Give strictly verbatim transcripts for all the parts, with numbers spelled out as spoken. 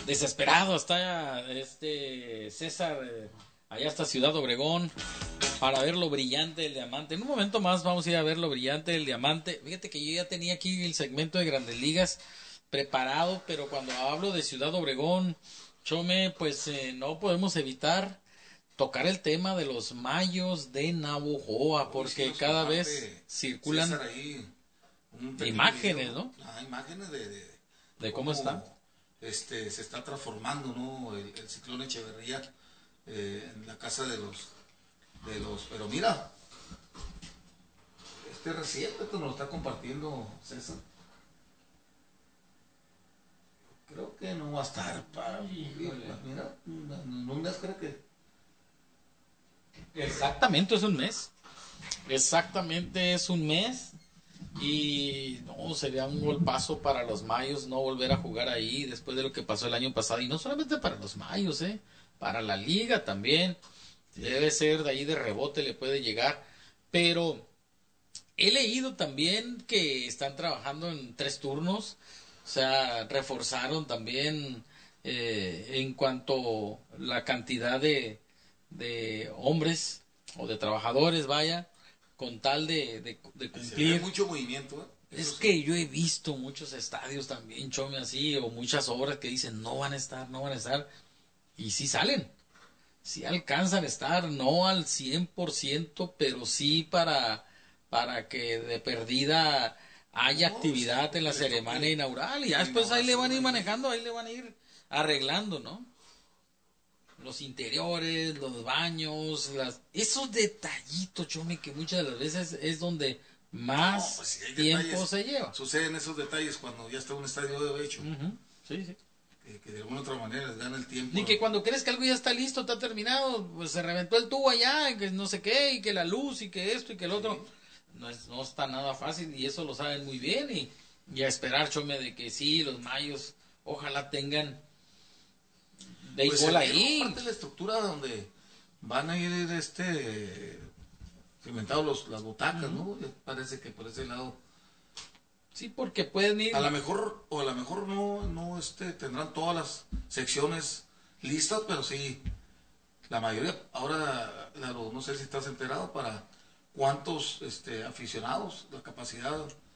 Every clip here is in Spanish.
desesperado está este César, eh, allá hasta Ciudad Obregón, para ver lo brillante del diamante. En un momento más vamos a ir a ver lo brillante del diamante. Fíjate que yo ya tenía aquí el segmento de Grandes Ligas preparado, pero cuando hablo de Ciudad Obregón, Chome, pues eh, no podemos evitar tocar el tema de los mayos de Navojoa, porque sí, cada vez circulan ahí imágenes, video, ¿no? Ah, imágenes de, de, de, de cómo, cómo está. Este, se está transformando, ¿no? El, el ciclón Echeverría eh, en la casa de los, de los, pero mira, este reciente esto nos lo está compartiendo César. Creo que no va a estar para mira, en un mes creo que. Exactamente, es un mes. Exactamente es un mes. Y no, sería un golpazo para los mayos no volver a jugar ahí después de lo que pasó el año pasado. Y no solamente para los mayos, eh, para la liga también. Debe ser de ahí de rebote, le puede llegar. Pero he leído también que están trabajando en tres turnos. O sea, reforzaron también eh, en cuanto a la cantidad de, de hombres o de trabajadores, vaya, con tal de, de, de cumplir. Hay mucho movimiento, ¿eh? Es que yo he visto muchos estadios también, Chome, así, o muchas obras que dicen no van a estar, no van a estar, y sí salen, sí alcanzan a estar, no al cien por ciento, pero sí para, para que de perdida haya no, actividad en la ceremonia inaugural, y ya después ahí le van a ir manejando, ahí le van a ir arreglando, ¿no? Los interiores, los baños, las, esos detallitos, Chome, que muchas de las veces es donde más no, pues si tiempo detalles, se lleva. Suceden esos detalles cuando ya está un estadio de hecho. Uh-huh. Sí, sí. Que, que de alguna otra manera les gana el tiempo. Ni que cuando crees que algo ya está listo, está terminado, pues se reventó el tubo allá, y que no sé qué, y que la luz, y que esto, y que el otro. Sí. No, es, no está nada fácil, y eso lo saben muy bien, y, y a esperar, Chome, de que sí, los mayos, ojalá tengan béisbol pues ahí. Parte de la estructura donde van a ir este cimentados los las butacas, uh-huh. ¿no? Parece que por ese lado. Sí, porque pueden ir. A lo mejor o a lo mejor no no este tendrán todas las secciones listas, pero sí la mayoría. Ahora, claro, no sé si estás enterado para cuántos este aficionados, la capacidad.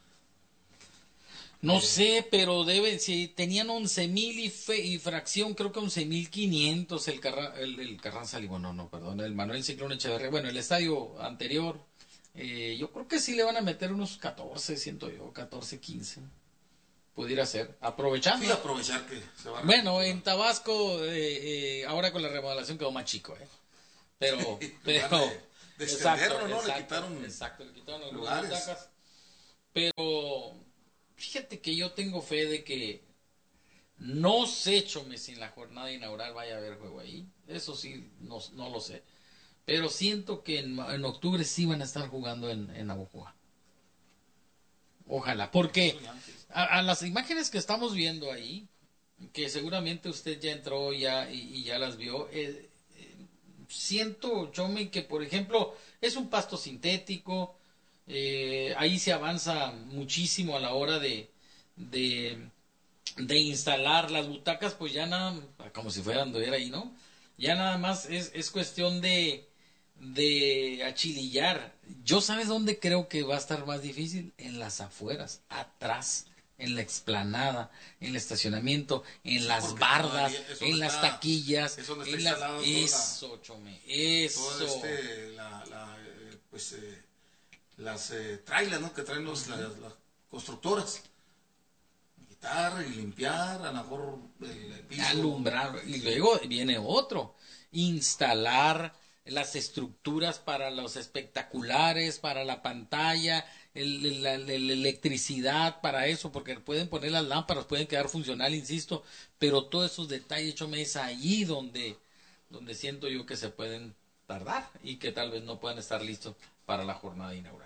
No sé, pero deben, si tenían once mil y, fe, y fracción, creo que once mil quinientos el, Carra, el, el Carranza, bueno, no, perdón, el Manuel Ciclón Echeverría, bueno, el estadio anterior, eh, yo creo que sí le van a meter unos catorce, siento yo, catorce, quince, pudiera ser, aprovechando. Sí, aprovechar que se van a... Bueno, en Tabasco, eh, eh, ahora con la remodelación quedó más chico, eh, pero, pero... De, de extenderlo, ¿no? Exacto, le quitaron... Exacto, le quitaron los lugares. Pero... Fíjate que yo tengo fe de que no sé, Chome, si en la jornada inaugural vaya a haber juego ahí. Eso sí, no, no lo sé. Pero siento que en, en octubre sí van a estar jugando en, en Navojoa. Ojalá, porque a, a las imágenes que estamos viendo ahí, que seguramente usted ya entró ya y, y ya las vio, eh, eh, siento, Chome, que por ejemplo es un pasto sintético. Eh, ahí se avanza muchísimo a la hora de, de, de instalar las butacas, pues ya nada, como si fueran de ver ahí, ¿no? Ya nada más es, es cuestión de, de achilillar. Yo, ¿sabes dónde creo que va a estar más difícil? En las afueras, atrás, en la explanada, en el estacionamiento, en sí, las bardas, en las está, taquillas, en las, eso, Chome, eso. Todo este, la, la, eh, pues, eh, las eh, trailers, ¿no? Que traen los, uh-huh. las, las constructoras, quitar y limpiar, a lo mejor el, el piso, alumbrar, y luego viene otro, instalar las estructuras para los espectaculares, para la pantalla, el, la, la, la electricidad para eso, porque pueden poner las lámparas, pueden quedar funcional, insisto, pero todos esos detalles, Chome, es allí donde, donde siento yo que se pueden tardar y que tal vez no puedan estar listos para la jornada inaugural.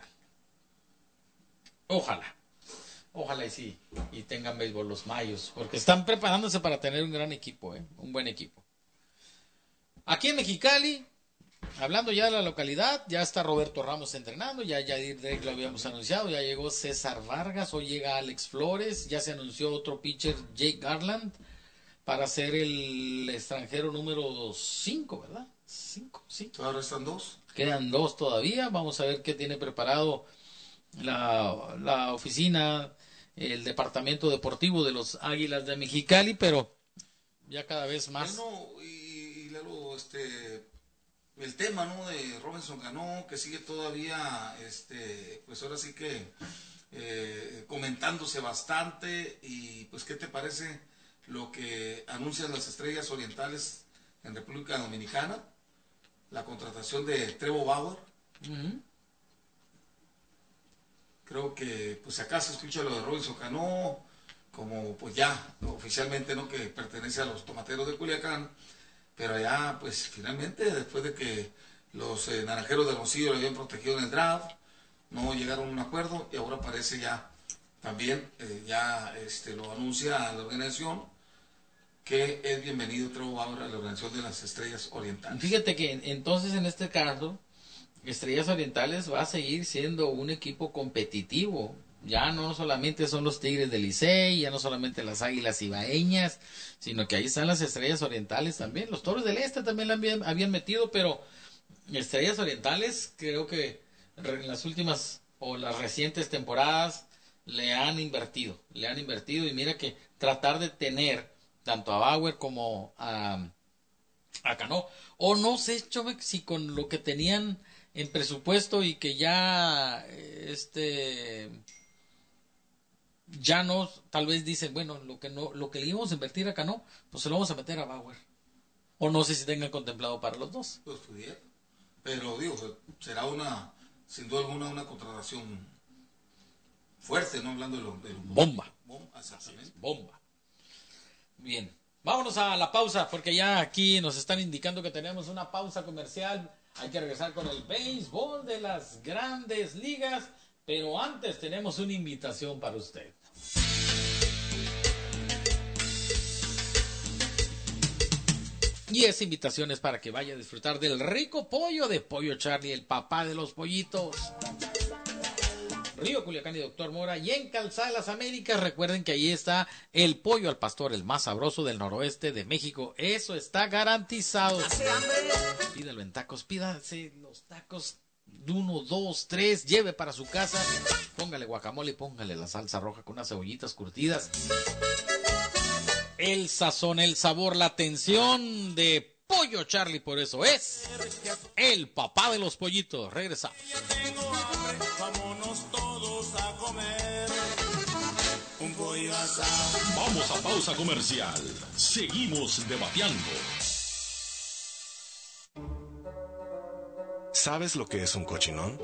Ojalá, ojalá y sí, y tengan béisbol los mayos, porque están preparándose para tener un gran equipo, ¿eh? Un buen equipo. Aquí en Mexicali, hablando ya de la localidad, ya está Roberto Ramos entrenando, ya Yadir Drake lo habíamos anunciado, ya llegó César Vargas, hoy llega Alex Flores, ya se anunció otro pitcher, Jake Garland, para ser el extranjero número cinco, ¿verdad? cinco, sí. Ahora están dos. Quedan dos todavía. Vamos a ver qué tiene preparado la, la oficina, el departamento deportivo de los Águilas de Mexicali, pero ya cada vez más. Bueno, y, y luego este el tema, ¿no?, de Robinson Cano, que sigue todavía, este, pues ahora sí que eh, comentándose bastante. Y pues, ¿qué te parece lo que anuncian las Estrellas Orientales en República Dominicana? La contratación de Trevor Bauer. Uh-huh. Creo que pues acá se escucha lo de Robinson Cano como pues ya oficialmente, no, que pertenece a los Tomateros de Culiacán, pero allá pues finalmente, después de que los eh, Naranjeros de Hermosillo lo habían protegido en el draft, no llegaron a un acuerdo, y ahora parece ya también eh, ya este lo anuncia la organización que es bienvenido Trevor Bauer a la organización de las Estrellas Orientales. Fíjate que entonces en este caso Estrellas Orientales va a seguir siendo un equipo competitivo. Ya no solamente son los Tigres del Licey, ya no solamente las Águilas Ibaeñas, sino que ahí están las Estrellas Orientales también. Los Toros del Este también la habían, habían metido, pero Estrellas Orientales creo que en las últimas o las recientes temporadas le han invertido, le han invertido, y mira que tratar de tener tanto a Bauer como a, a Cano, o no sé, Chome, si con lo que tenían en presupuesto y que ya este ya no, tal vez dicen, bueno, lo que no, lo que le íbamos a invertir a Cano, pues se lo vamos a meter a Bauer, o no sé si tengan contemplado para los dos. Pues pudiera, pero digo, será una, sin duda alguna, una contratación fuerte, ¿no? Hablando de lo, de lo bomba, bomba, exactamente. Bomba. Bien, vámonos a la pausa, porque ya aquí nos están indicando que tenemos una pausa comercial. Hay que regresar con el béisbol de las Grandes Ligas, pero antes tenemos una invitación para usted. Y esa invitación es para que vaya a disfrutar del rico pollo de Pollo Charlie, el papá de los pollitos. Río Culiacán y Doctor Mora, y en Calzada de las Américas. Recuerden que ahí está el pollo al pastor, el más sabroso del noroeste de México. Eso está garantizado. Pídalo en tacos, pídase los tacos de uno, dos, tres, lleve para su casa. Póngale guacamole, póngale la salsa roja con unas cebollitas curtidas. El sazón, el sabor, la atención de Pollo Charlie, por eso es el papá de los pollitos. Regresamos. Vámonos todos a comer un pollo asado. Vamos a pausa comercial. Seguimos debatiendo. ¿Sabes lo que es un cochinón?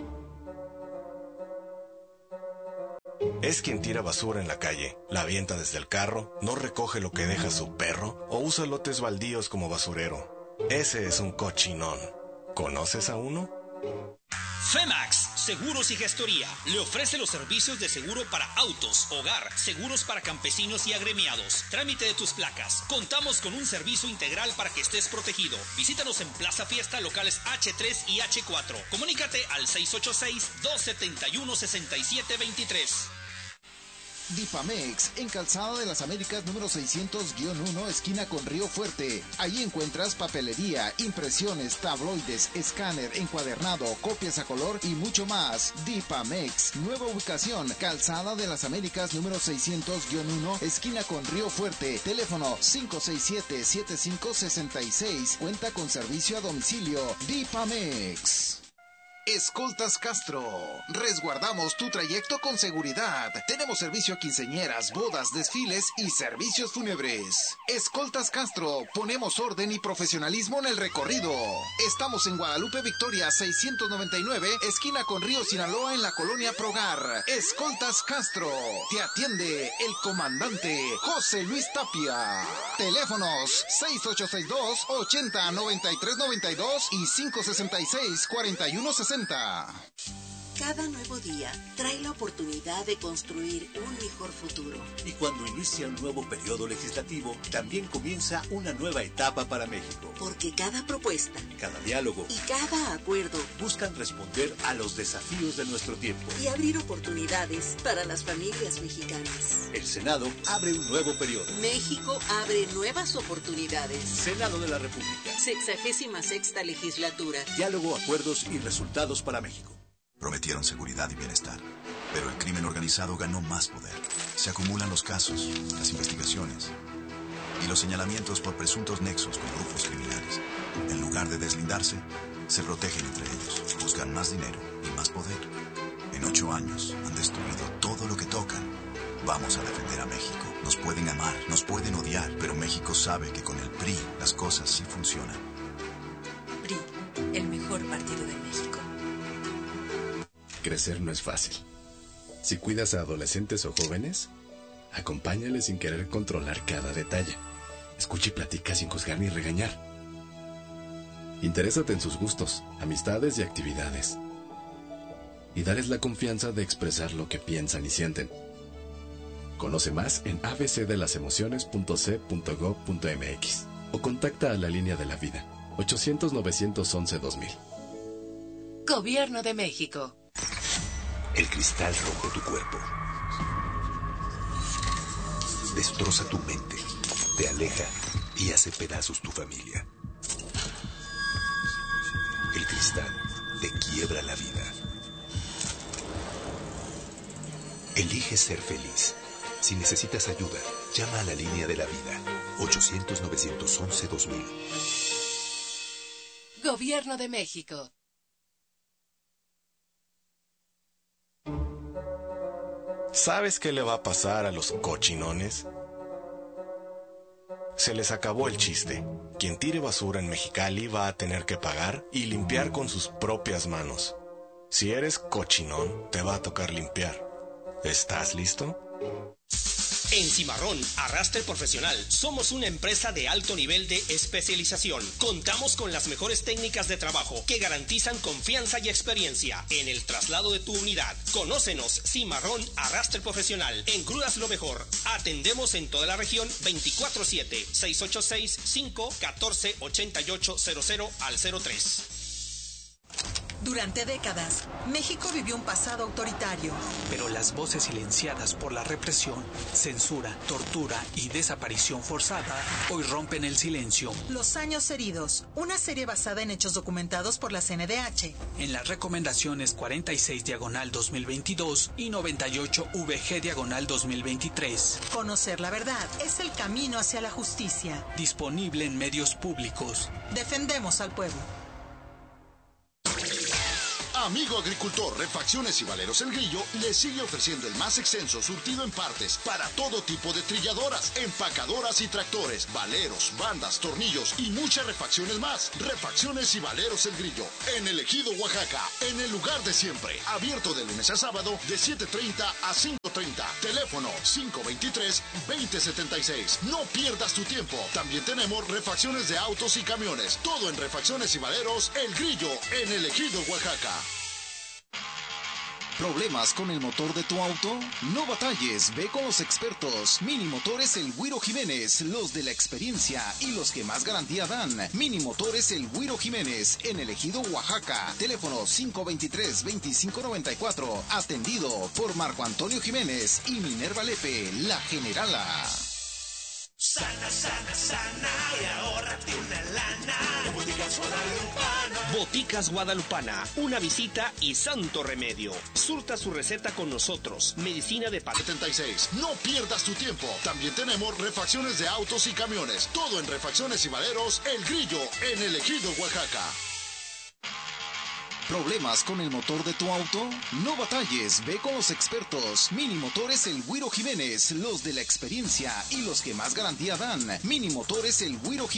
Es quien tira basura en la calle, la avienta desde el carro, no recoge lo que deja su perro o usa lotes baldíos como basurero. Ese es un cochinón. ¿Conoces a uno? Femax, Seguros y Gestoría, le ofrece los servicios de seguro para autos, hogar, seguros para campesinos y agremiados, trámite de tus placas. Contamos con un servicio integral para que estés protegido. Visítanos en Plaza Fiesta, locales hache tres y hache cuatro. Comunícate al seis ocho seis, dos siete uno, seis siete dos tres. Dipamex, en Calzada de las Américas número seiscientos uno, esquina con Río Fuerte. Allí encuentras papelería, impresiones, tabloides, escáner, encuadernado, copias a color y mucho más. Dipamex, nueva ubicación, Calzada de las Américas número seiscientos uno, esquina con Río Fuerte. Teléfono cinco seis siete, siete cinco seis seis. Cuenta con servicio a domicilio. Dipamex. Escoltas Castro. Resguardamos tu trayecto con seguridad. Tenemos servicio a quinceañeras, bodas, desfiles y servicios fúnebres. Escoltas Castro. Ponemos orden y profesionalismo en el recorrido. Estamos en Guadalupe Victoria seiscientos noventa y nueve, esquina con Río Sinaloa, en la colonia Progar. Escoltas Castro. Te atiende el comandante José Luis Tapia. Teléfonos seis ocho seis dos, ochenta, noventa y tres noventa y dos y cinco seis seis, cuarenta y uno sesenta. Cada nuevo día trae la oportunidad de construir un mejor futuro. Y cuando inicia un nuevo periodo legislativo, también comienza una nueva etapa para México. Porque cada propuesta, cada diálogo y cada acuerdo buscan responder a los desafíos de nuestro tiempo y abrir oportunidades para las familias mexicanas. El Senado abre un nuevo periodo. México abre nuevas oportunidades. Senado de la República. Sexagésima sexta legislatura. Diálogo, acuerdos y resultados para México. Prometieron seguridad y bienestar, pero el crimen organizado ganó más poder. Se acumulan los casos, las investigaciones y los señalamientos por presuntos nexos con grupos criminales. En lugar de deslindarse, se protegen entre ellos, buscan más dinero y más poder. En ocho años han destruido todo lo que tocan. Vamos a defender a México. Nos pueden amar, nos pueden odiar, pero México sabe que con el P R I las cosas sí funcionan. P R I, el mejor partido de México. Crecer no es fácil. Si cuidas a adolescentes o jóvenes, acompáñales sin querer controlar cada detalle. Escucha y platica sin juzgar ni regañar. Interésate en sus gustos, amistades y actividades. Y dales la confianza de expresar lo que piensan y sienten. Conoce más en a b c de las emociones punto c punto gov punto m x o contacta a la línea de la vida ochocientos, novecientos once, dos mil. Gobierno de México. El cristal rompe tu cuerpo. Destroza tu mente, te aleja y hace pedazos tu familia. El cristal te quiebra la vida. Elige ser feliz. Si necesitas ayuda, llama a la línea de la vida ochocientos, novecientos once, dos mil. Gobierno de México. ¿Sabes qué le va a pasar a los cochinones? Se les acabó el chiste. Quien tire basura en Mexicali va a tener que pagar y limpiar con sus propias manos. Si eres cochinón, te va a tocar limpiar. ¿Estás listo? En Cimarrón Arrastre Profesional somos una empresa de alto nivel de especialización. Contamos con las mejores técnicas de trabajo que garantizan confianza y experiencia en el traslado de tu unidad. Conócenos, Cimarrón Arrastre Profesional. En Crudas lo mejor. Atendemos en toda la región veinticuatro siete, seis ocho seis, cinco uno cuatro, ocho ocho cero cero al cero tres. Durante décadas, México vivió un pasado autoritario. Pero las voces silenciadas por la represión, censura, tortura y desaparición forzada hoy rompen el silencio. Los años heridos, una serie basada en hechos documentados por la C N D H. En las recomendaciones cuarenta y seis diagonal dos mil veintidós y noventa y ocho V G diagonal dos mil veintitrés. Conocer la verdad es el camino hacia la justicia. Disponible en medios públicos. Defendemos al pueblo. Amigo agricultor, Refacciones y Valeros El Grillo le sigue ofreciendo el más extenso surtido en partes para todo tipo de trilladoras, empacadoras y tractores, valeros, bandas, tornillos y muchas refacciones más. Refacciones y Valeros El Grillo, en el Ejido, Oaxaca, en el lugar de siempre. Abierto de lunes a sábado de siete treinta a cinco treinta. Teléfono cinco veintitrés, veinte setenta y seis. No pierdas tu tiempo. También tenemos refacciones de autos y camiones. Todo en Refacciones y Valeros El Grillo, en el Ejido, Oaxaca. ¿Problemas con el motor de tu auto? No batalles, ve con los expertos. Mini Motores El Güiro Jiménez, los de la experiencia y los que más garantía dan. Mini Motores El Güiro Jiménez, en el Ejido, Oaxaca. Teléfono cinco veintitrés, veinticinco noventa y cuatro. Atendido por Marco Antonio Jiménez y Minerva Lepe, la generala. Sana, sana, sana y ahórrate una lana. En Boticas Guadalupana. Boticas Guadalupana, una visita y santo remedio. Surta su receta con nosotros. Medicina de paz. setenta y seis. No pierdas tu tiempo. También tenemos refacciones de autos y camiones. Todo en Refacciones y Valeros El Grillo, en el Ejido, Oaxaca. ¿Problemas con el motor de tu auto? No batalles, ve con los expertos. Mini Motores El Güiro Jiménez, los de la experiencia y los que más garantía dan. Mini Motores El Güiro Jiménez.